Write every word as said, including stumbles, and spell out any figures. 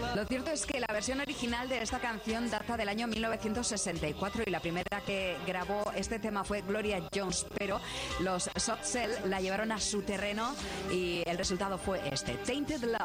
Lo cierto es que la versión original de esta canción data del año mil novecientos sesenta y cuatro y la primera que grabó este tema fue Gloria Jones, pero los Soft Cell la llevaron a su terreno y el resultado fue este, Tainted Love.